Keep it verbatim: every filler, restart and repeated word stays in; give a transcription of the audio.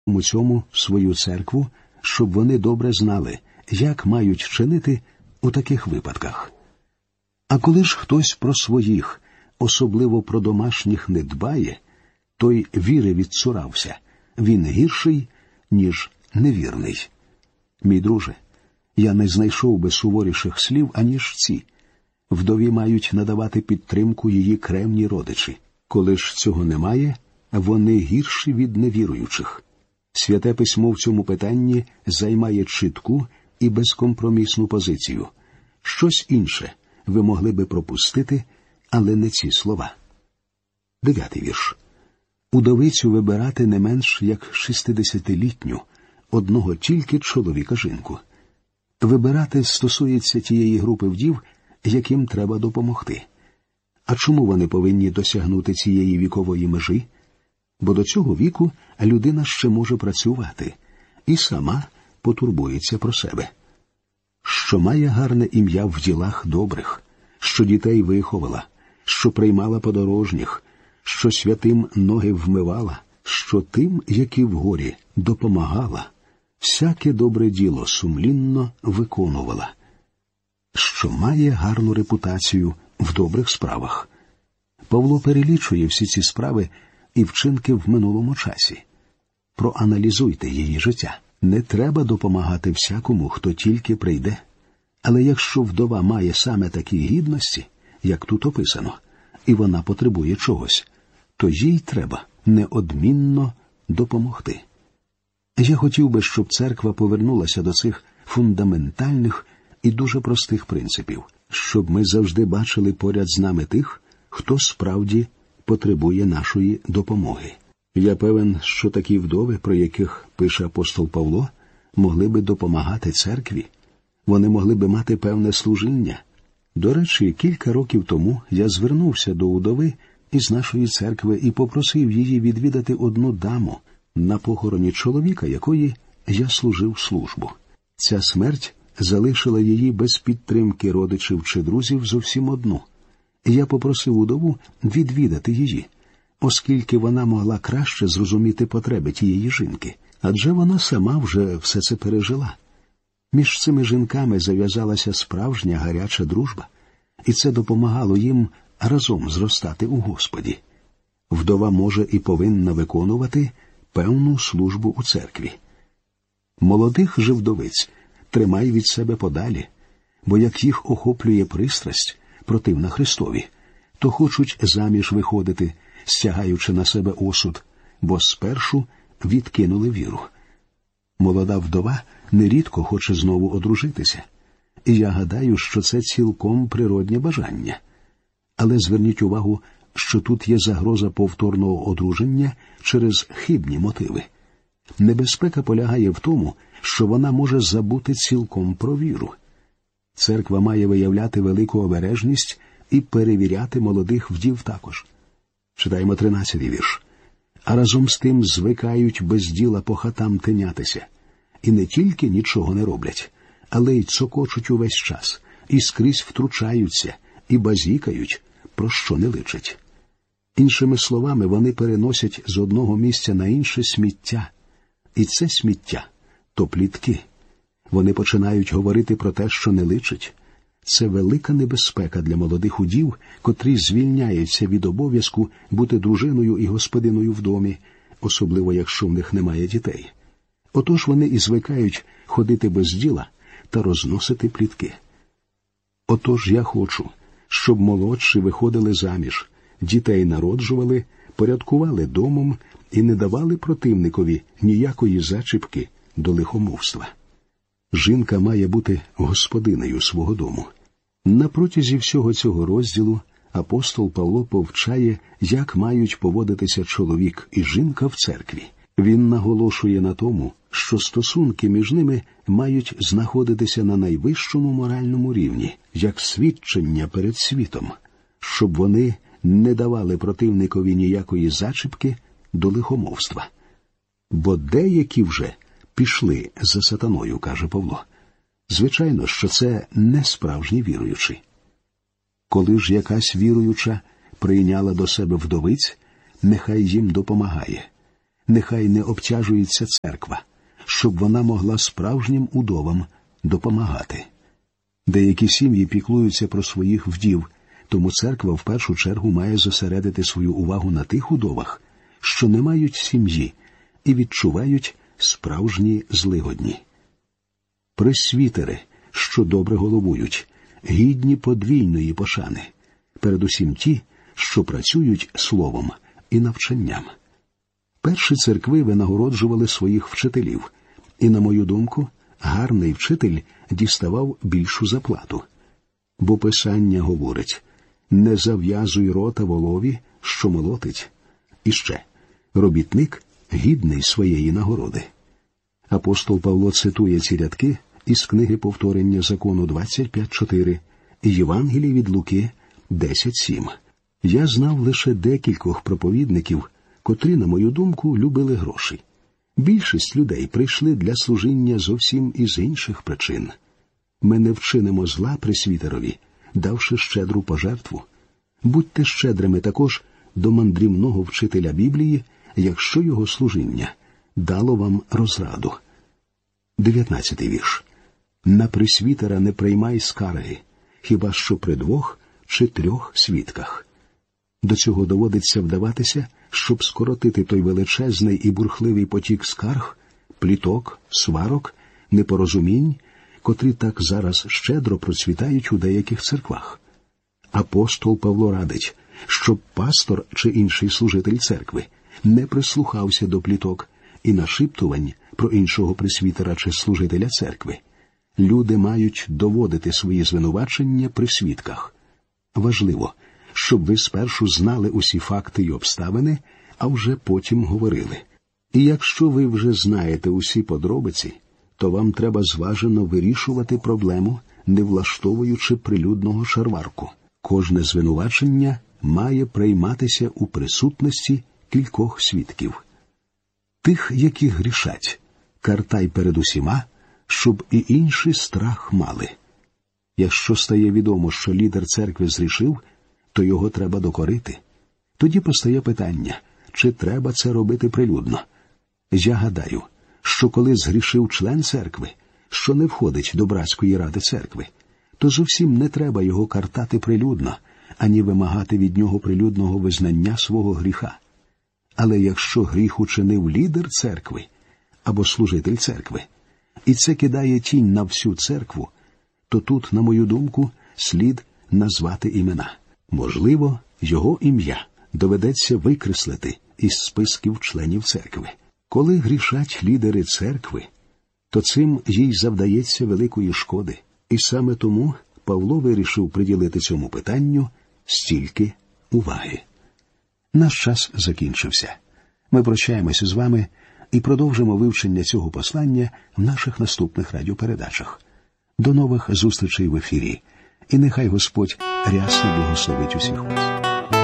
у цьому свою церкву, щоб вони добре знали, як мають чинити у таких випадках. А коли ж хтось про своїх, особливо про домашніх, не дбає, той віри відцурався, він гірший, ніж невірний. Мій друже, я не знайшов би суворіших слів, аніж ці. Вдові мають надавати підтримку її кремні родичі. Коли ж цього немає, вони гірші від невіруючих. Святе письмо в цьому питанні займає чітку і безкомпромісну позицію. Щось інше ви могли би пропустити, але не ці слова. Дев'ятий вірш. Удовицю вибирати не менш як шістдесятилітню, одного тільки чоловіка-жінку. Вибирати стосується тієї групи вдів, яким треба допомогти. А чому вони повинні досягнути цієї вікової межі? Бо до цього віку людина ще може працювати і сама потурбується про себе. Що має гарне ім'я в ділах добрих, що дітей виховала, що приймала подорожніх, що святим ноги вмивала, що тим, які в горі, допомагала, всяке добре діло сумлінно виконувала, що має гарну репутацію в добрих справах. Павло перелічує всі ці справи і вчинки в минулому часі. Проаналізуйте її життя. Не треба допомагати всякому, хто тільки прийде. Але якщо вдова має саме такі гідності, як тут описано, і вона потребує чогось, то їй треба неодмінно допомогти. Я хотів би, щоб церква повернулася до цих фундаментальних і дуже простих принципів, щоб ми завжди бачили поряд з нами тих, хто справді потребує нашої допомоги. Я певен, що такі вдови, про яких пише апостол Павло, могли би допомагати церкві. Вони могли би мати певне служіння. До речі, кілька років тому я звернувся до удови із нашої церкви і попросив її відвідати одну даму на похороні чоловіка, якої я служив службу. Ця смерть залишила її без підтримки родичів чи друзів зовсім одну. Я попросив удову відвідати її, оскільки вона могла краще зрозуміти потреби тієї жінки, адже вона сама вже все це пережила. Між цими жінками зав'язалася справжня гаряча дружба, і це допомагало їм разом зростати у Господі. Вдова може і повинна виконувати певну службу у церкві. Молодих же вдовиць тримай від себе подалі, бо як їх охоплює пристрасть, противна Христові, то хочуть заміж виходити, стягаючи на себе осуд, бо спершу відкинули віру. Молода вдова нерідко хоче знову одружитися, і я гадаю, що це цілком природнє бажання. Але зверніть увагу, що тут є загроза повторного одруження через хибні мотиви. Небезпека полягає в тому, що вона може забути цілком про віру. Церква має виявляти велику обережність і перевіряти молодих вдів також. Читаємо тринадцятий вірш. А разом з тим звикають без діла по хатам тинятися. І не тільки нічого не роблять, але й цокочуть увесь час, і скрізь втручаються, і базікають, про що не личить. Іншими словами, вони переносять з одного місця на інше сміття. І це сміття – то плітки. Вони починають говорити про те, що не личить. Це велика небезпека для молодих удів, котрі звільняються від обов'язку бути дружиною і господиною в домі, особливо якщо в них немає дітей. Отож вони і звикають ходити без діла та розносити плітки. Отож я хочу, щоб молодші виходили заміж, дітей народжували, порядкували домом і не давали противникові ніякої зачіпки до лихомовства. Жінка має бути господинею свого дому. На протязі всього цього розділу апостол Павло повчає, як мають поводитися чоловік і жінка в церкві. Він наголошує на тому, що стосунки між ними мають знаходитися на найвищому моральному рівні, як свідчення перед світом, щоб вони не давали противникові ніякої зачіпки до лихомовства. Бо деякі вже пішли за сатаною, каже Павло. Звичайно, що це не справжні віруючі. Коли ж якась віруюча прийняла до себе вдовиць, нехай їм допомагає. нехай не обтяжується церква, щоб вона могла справжнім удовам допомагати. Деякі сім'ї піклуються про своїх вдів, тому церква в першу чергу має зосередити свою увагу на тих удовах, що не мають сім'ї і відчувають справжні злигодні. Пресвітери, що добре головують, гідні подвійної пошани, передусім ті, що працюють словом і навчанням. Перші церкви винагороджували своїх вчителів, і, на мою думку, гарний вчитель діставав більшу заплату. Бо Писання говорить: «Не зав'язуй рота волові, що молотить». І ще: «Робітник гідний своєї нагороди». Апостол Павло цитує ці рядки із книги «Повторення закону» двадцять п'ять чотири і Євангелії від Луки десять сім. Я знав лише декількох проповідників, котрі, на мою думку, любили гроші. Більшість людей прийшли для служіння зовсім із інших причин. Ми не вчинимо зла пресвітерові, давши щедру пожертву. Будьте щедрими також до мандрівного вчителя Біблії, якщо його служіння дало вам розраду. дев'ятнадцятий вірш. На пресвітера не приймай скарги, хіба що при двох чи трьох свідках. До цього доводиться вдаватися, щоб скоротити той величезний і бурхливий потік скарг, пліток, сварок, непорозумінь, котрі так зараз щедро процвітають у деяких церквах. Апостол Павло радить, щоб пастор чи інший служитель церкви не прислухався до пліток і нашіптувань про іншого пресвітера чи служителя церкви. Люди мають доводити свої звинувачення при свідках. Важливо, щоб ви спершу знали усі факти й обставини, а вже потім говорили. І якщо ви вже знаєте усі подробиці, то вам треба зважено вирішувати проблему, не влаштовуючи прилюдного шарварку. Кожне звинувачення має прийматися у присутності кількох свідків. Тих, які грішать, картай перед усіма, щоб і інші страх мали. Якщо стає відомо, що лідер церкви згрішив, то його треба докорити. Тоді постає питання, чи треба це робити прилюдно. Я гадаю, що коли згрішив член церкви, що не входить до братської ради церкви, то зовсім не треба його картати прилюдно, ані вимагати від нього прилюдного визнання свого гріха. Але якщо гріх учинив лідер церкви або служитель церкви, і це кидає тінь на всю церкву, то тут, на мою думку, слід назвати імена. Можливо, його ім'я доведеться викреслити із списків членів церкви. Коли грішать лідери церкви, то цим їй завдається великої шкоди. І саме тому Павло вирішив приділити цьому питанню стільки уваги. Наш час закінчився. Ми прощаємося з вами і продовжимо вивчення цього послання в наших наступних радіопередачах. До нових зустрічей в ефірі. І нехай Господь рясно благословить усіх вас.